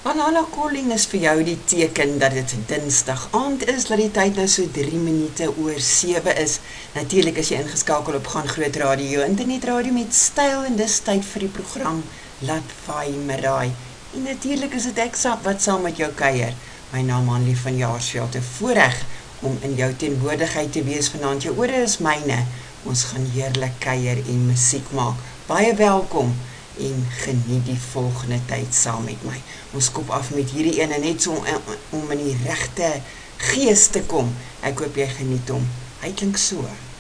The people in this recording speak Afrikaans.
Banana Calling is vir jou die teken dat dit Dinsdag aand is, dat die tyd nou so 3 minute oor 7 is. Natuurlik is jy ingeskakel op Gaan Groot Radio, internetradio met styl, en dis tyd vir die program Laat Vaai Maraai. En natuurlik is dit ek wat saam met jou kuier. My naam Annelie van Jaarsveld, 'n voorreg om in jou teenwoordigheid te wees vanaand. Jou ore is myne. Ons gaan heerlik kuier en musiek maak. Baie welkom en geniet die volgende tyd saam met my. Ons kop af met hierdie ene net so om in die regte gees te kom. Ek hoop jy geniet hom. Hy klink so.